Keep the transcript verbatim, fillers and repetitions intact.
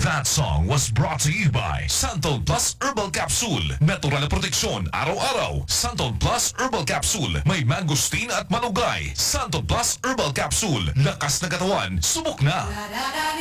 That song was brought to you by Santol Plus Herbal Capsule. Natural na proteksyon araw-araw. Santol Plus Herbal Capsule. May mangosteen at malunggay. Santol Plus Herbal Capsule. Lakas na katawan. Subok na.